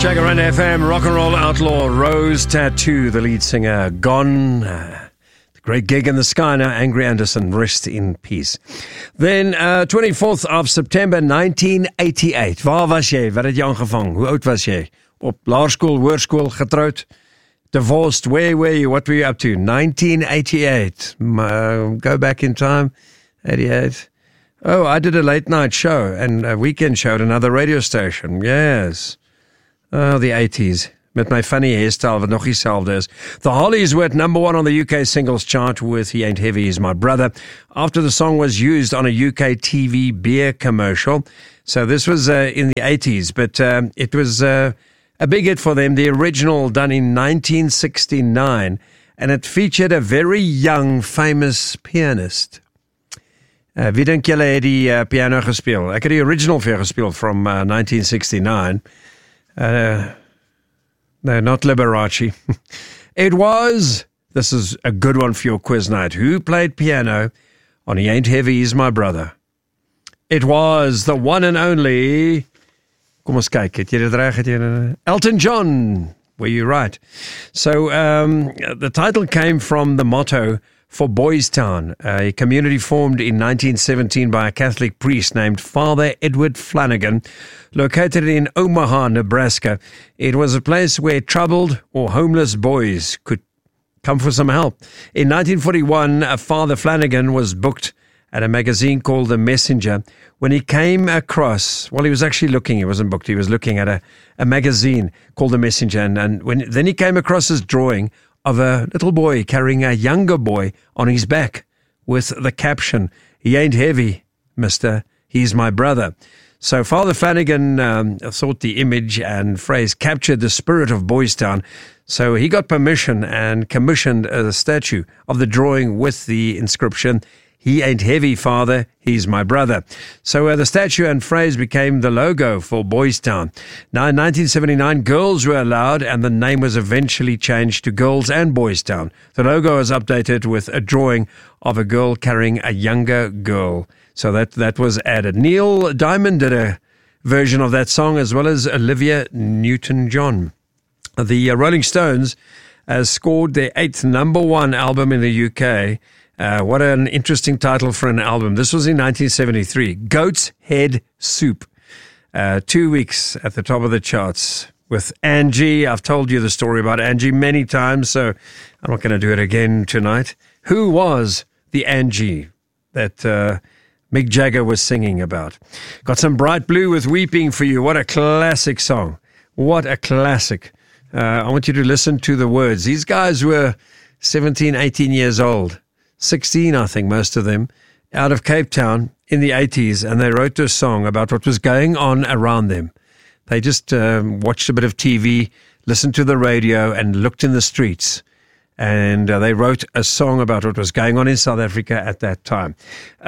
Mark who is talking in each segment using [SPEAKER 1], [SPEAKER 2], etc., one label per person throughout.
[SPEAKER 1] Jagger FM, rock and roll outlaw, Rose Tattoo, the lead singer, gone. The great gig in the sky now, Angry Anderson, rest in peace. Then 24th of September 1988. Waar was jy? Wat het jy aangevang? Hoe oud was jy? Op laerskool, hoërskool, getroud? Divorced? Where were you? What were you up to? 1988. Go back in time. 88. Oh, I did a late night show and a weekend show at another radio station. Yes. Oh, the 80s. Met my funny hairstyle wat nog dieselfde is. The Hollies were at number 1 on the UK singles chart with He Ain't Heavy, He's My Brother, after the song was used on a UK TV beer commercial. So this was in the 80s, but it was a big hit for them. The original done in 1969, and it featured a very young, famous pianist. Wie dink julle het die piano gespeel? Ek het die original vir gespeel from 1969. No, not Liberace. This is a good one for your quiz night. Who played piano on He Ain't Heavy, He's My Brother? It was the one and only, kom ons kyk, het jy dit reg? Elton John. Were you right? So the title came from the motto for Boys Town, a community formed in 1917 by a Catholic priest named Father Edward Flanagan, located in Omaha, Nebraska. It was a place where troubled or homeless boys could come for some help. In 1941, Father Flanagan was booked at a magazine called The Messenger. When he came across, well, he was actually looking, he wasn't booked, he was looking at a magazine called The Messenger, and then he came across his drawing of a little boy carrying a younger boy on his back with the caption, "He ain't heavy, mister, he's my brother." So Father Flanagan thought the image and phrase captured the spirit of Boys Town. So he got permission and commissioned a statue of the drawing with the inscription, "He ain't heavy, Father, he's my brother." So the statue and phrase became the logo for Boys Town. Now in 1979, girls were allowed and the name was eventually changed to Girls and Boys Town. The logo was updated with a drawing of a girl carrying a younger girl. So that was added. Neil Diamond did a version of that song as well as Olivia Newton-John. The Rolling Stones scored their 8th number 1 album in the UK. What an interesting title for an album. This was in 1973. Goat's Head Soup. 2 weeks at the top of the charts with Angie. I've told you the story about Angie many times, so I'm not going to do it again tonight. Who was the Angie that Mick Jagger was singing about? Got some Bright Blue with Weeping for you. What a classic song. What a classic. I want you to listen to the words. These guys were 17, 18 years old. 16, I think, most of them, out of Cape Town in the 80s, and they wrote a song about what was going on around them. They just watched a bit of TV, listened to the radio, and looked in the streets. And they wrote a song about what was going on in South Africa at that time.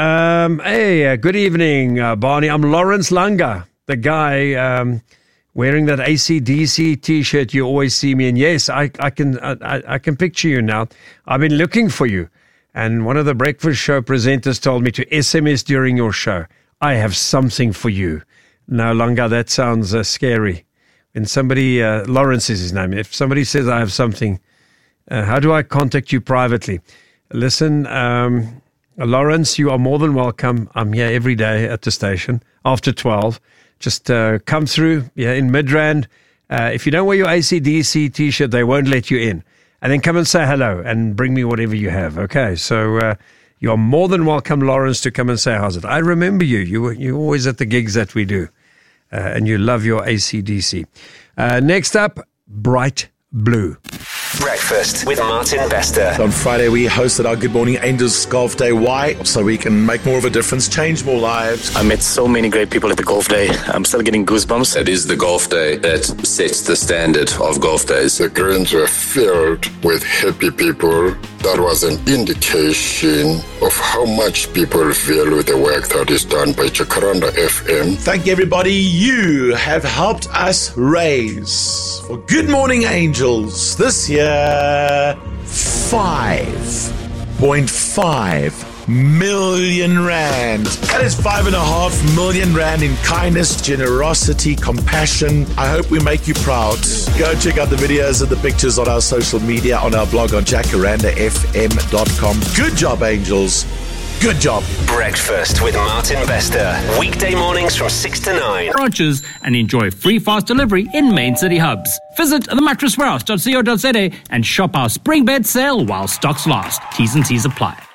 [SPEAKER 1] Good evening, Barney. I'm Lawrence Langa, the guy wearing that AC/DC T-shirt you always see me in. Yes, I can picture you now. I've been looking for you. And one of the breakfast show presenters told me to SMS during your show. I have something for you. Now, Langa, that sounds scary. When somebody, Lawrence is his name, if somebody says I have something, how do I contact you privately? Listen, Lawrence, you are more than welcome. I'm here every day at the station after 12. Just come through in Midrand. If you don't wear your AC/DC T-shirt, they won't let you in. And then come and say hello and bring me whatever you have. Okay, so you're more than welcome, Lawrence, to come and say how's it. I remember you. You're always at the gigs that we do. And you love your AC/DC. Next up, Bright Blue.
[SPEAKER 2] Breakfast with Martin Bester.
[SPEAKER 3] On Friday, we hosted our Good Morning Angels Golf Day. Why? So we can make more of a difference, change more lives.
[SPEAKER 4] I met so many great people at the golf day. I'm still getting goosebumps.
[SPEAKER 5] It is the golf day that sets the standard of golf days.
[SPEAKER 6] The greens were filled with happy people. That was an indication of how much people value the work that is done by Jacaranda FM.
[SPEAKER 3] Thank everybody. You have helped us raise for Good Morning Angels this year $5.5 million rand. That is 5.5 million rand in kindness, generosity, compassion. I hope we make you proud. Go check out the videos and the pictures on our social media, on our blog on jacarandafm.com. Good job, angels. Good job.
[SPEAKER 2] Breakfast with Martin Bester. Weekday mornings from 6 to 9.
[SPEAKER 7] Branches and enjoy free fast delivery in main city hubs. Visit themattresswarehouse.co.za and shop our spring bed sale while stocks last. T's and C's apply.